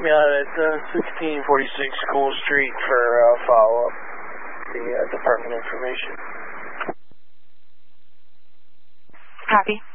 Put me on at 1646 School Street for follow-up. The department information. Copy.